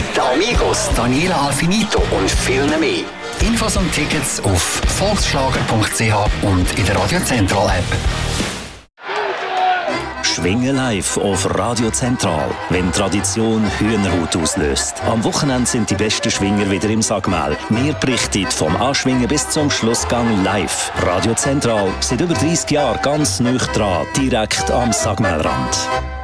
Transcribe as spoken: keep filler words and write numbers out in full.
die Amigos, Daniela Alfinito und viel mehr. Infos und Tickets auf volksschlager punkt c h und in der Radio Zentral App. Schwingen live auf Radio Zentral, wenn Tradition Hühnerhaut auslöst. Am Wochenende sind die besten Schwinger wieder im Sagmel. Wir berichten vom Anschwingen bis zum Schlussgang live. Radio Zentral, seit über dreissig Jahren ganz nah dran, direkt am Sagmelrand.